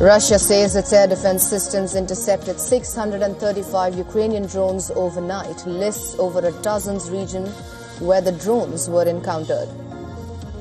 Russia says its air defense systems intercepted 635 Ukrainian drones overnight, lists over a dozen's region where the drones were encountered.